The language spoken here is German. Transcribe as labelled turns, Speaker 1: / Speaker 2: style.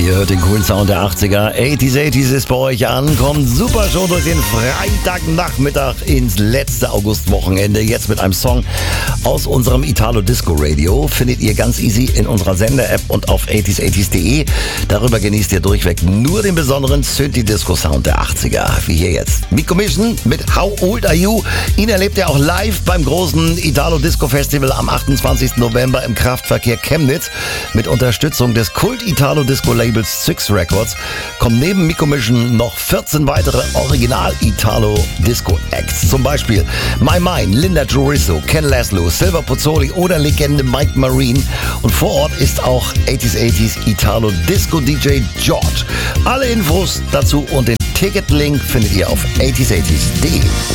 Speaker 1: Ihr hört den coolen Sound der 80er. 80s ist bei euch an. Kommt super schon durch den Freitagnachmittag ins letzte Augustwochenende. Jetzt mit einem Song aus unserem Italo Disco Radio. Findet ihr ganz easy in unserer Sender-App und auf 80s80s.de. Darüber genießt ihr durchweg nur den besonderen Synthi-Disco-Sound der 80er. Wie hier jetzt. Miko Mission mit How Old Are You? Ihn erlebt ihr auch live beim großen Italo Disco Festival am 28. November im Kraftverkehr Chemnitz. Mit Unterstützung des Kult-Italo Disco Labels Six Records kommen neben Miko Mission noch 14 weitere Original-Italo-Disco-Acts. Zum Beispiel My Mind, Linda Jorisso, Ken Laszlo, Silver Pozzoli oder Legende Mike Marine. Und vor Ort ist auch 80s Italo-Disco-DJ George. Alle Infos dazu und den Ticketlink findet ihr auf 80s80s.de.